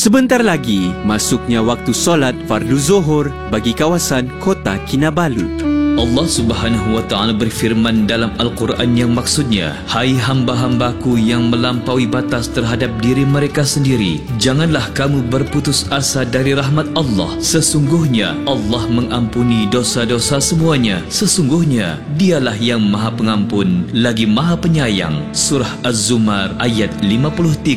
Sebentar lagi, masuknya waktu solat fardu Zuhur bagi kawasan Kota Kinabalu. Allah Subhanahu wa Ta'ala berfirman dalam Al-Quran yang maksudnya, hai hamba-hambaku yang melampaui batas terhadap diri mereka sendiri, janganlah kamu berputus asa dari rahmat Allah. Sesungguhnya Allah mengampuni dosa-dosa semuanya. Sesungguhnya Dialah yang Maha Pengampun lagi Maha Penyayang. Surah Az-Zumar ayat 53.